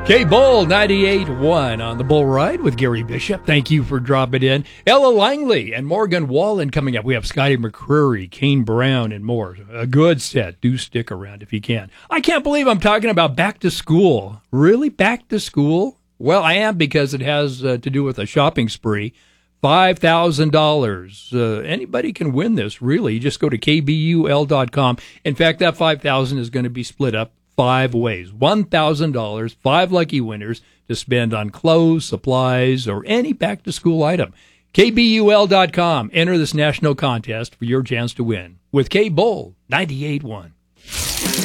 K-Bull 98.1 on the Bull Ride with Gary Bishop. Thank you for dropping in. Ella Langley and Morgan Wallen coming up. We have Scotty McCreery, Kane Brown, and more. A good set. Do stick around if you can. I can't believe I'm talking about back to school. Really? Back to school? Well, I am, because it has to do with a shopping spree. $5,000. Anybody can win this, really. You just go to kbul.com. In fact, that $5,000 is going to be split up 5 ways. $1,000, 5 lucky winners to spend on clothes, supplies, or any back-to-school item. kbul.com. Enter this national contest for your chance to win with K-Bull 98.1.